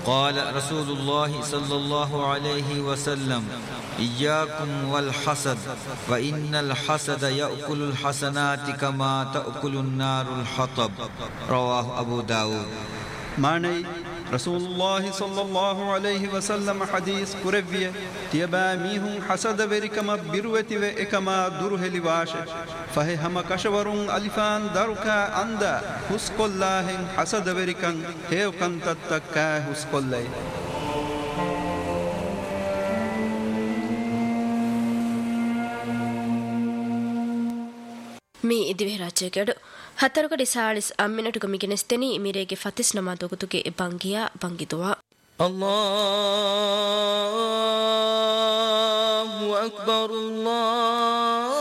قال رسول الله صلى الله عليه وسلم إياكم والحسد وإن الحسد يأكل الحسنات كما تأكل النار الحطب. رواه أبو داود. معني رسول الله صلى الله عليه وسلم حديث كربية تيبا ميهم حسد وركما بروتي وإكما درهلي واشه فهي هم كشورون ألفان داركا أندا حسق الله حسد وركن هيو كنتتكا حسق الله. ಮೀ ಇದಿವೆ ರಾಜ್ಯಗಡು ಹತ್ತರುಗಡಿ ಸಾಳಿಸ್ ಅಮ್ಮಿನಟುಗ ಮಿಗೆನೆಸ್ತೆನಿ ಮಿರೇಗೆ ಫತಿಸ್ ನಮಾದೊಗುತುಗೆ ಬಂಗಿಯಾ ಬಂಗಿದುವಾ ಅಲ್ಲಾಹು ಅಕ್ಬರ್ ಅಲ್ಲಾಹು